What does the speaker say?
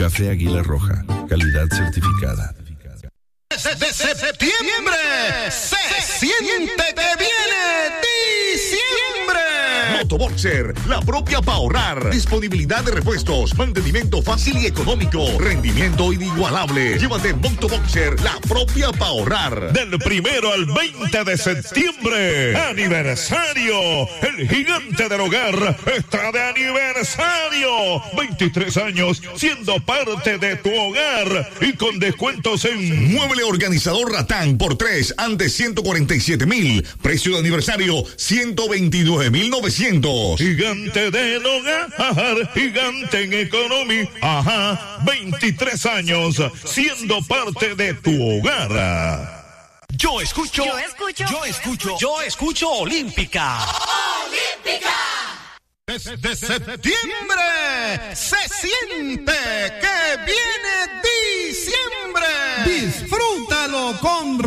Café Águila Roja, calidad certificada. De septiembre se siente que viene diciembre. Motoboxer, la propia para ahorrar. Disponibilidad de repuestos, mantenimiento fácil y económico, rendimiento inigualable. Llévate Motoboxer, la propia para ahorrar. Del 1 al 20 de septiembre, aniversario. El gigante del hogar está de aniversario. 23 años siendo parte de tu hogar y con descuentos en Mueble Organizador Ratán por 3, antes 147,000. Precio de aniversario 129,900. Gigante del hogar, gigante en economía, 23 años siendo parte de tu hogar. Yo escucho Olímpica. ¡Olímpica! Desde septiembre se siente que viene diciembre. Disfrútalo con